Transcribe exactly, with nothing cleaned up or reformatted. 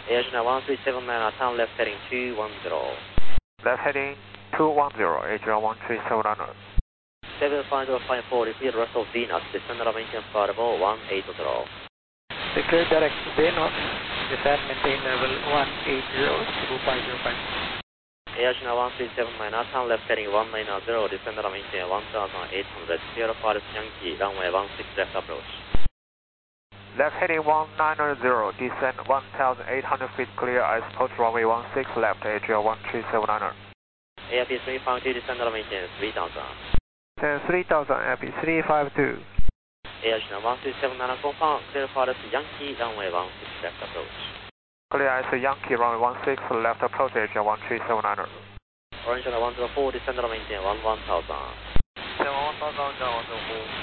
Air China one three seven nine, turn left heading two one zero. Left heading two one zero, Air China one three seven nine. seven five zero five four, repeat rest of Venus, descend and maintain flight level one eight zero. Declare direct Venus, descend maintain level one eight zero, two five zero five. Air China one three seven nine, turn left heading one nine zero, descend and maintain one thousand eight hundred, Sierra Forest Yankee, runway one six left approach. Left heading one nine zero, descend one thousand eight hundred feet clear, ice approach runway one six left, A T R one three seven nine. A R P three five two, descend and maintain three thousand. Then three thousand, A R P three five two. Air China one three seven nine, confirm, clear Forest Yankee, runway one six left approach. Clear ice Yankee, runway one six left approach, A T R one three seven nine. Orange one zero four, descend and maintain one one thousand. seven one thousand, one zero four.